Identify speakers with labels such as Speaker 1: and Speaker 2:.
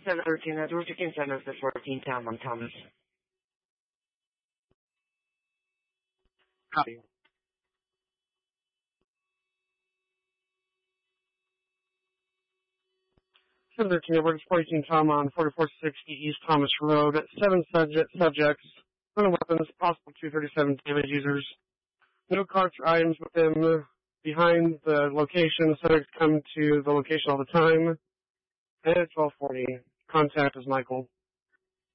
Speaker 1: 713 at Dorothy King Center, 14 Town on Thomas. Copy. 713 over 14 Tom on 4460 East Thomas Road. 7 subjects, no weapons, possible 237 damage users. No carts or items with them behind the location. The subjects come to the location all the time. And at 1240, contact is Michael.